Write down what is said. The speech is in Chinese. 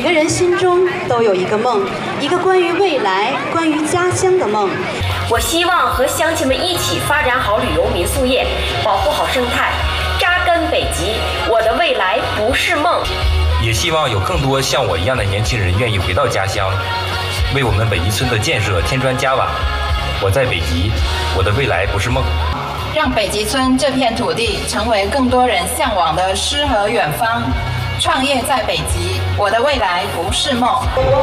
个人心中都有一个梦，一个关于未来、关于家乡的梦。 我希望和乡亲们一起发展好旅游民宿业，保护好生态，扎根北极。我的未来不是梦。 也希望有更多像我一样的年轻人愿意回到家乡，为我们北极村的建设添砖加瓦。我在北极，我的未来不是梦。 让北极村这片土地成为更多人向往的诗和远方。创业在北极，我的未来不是梦。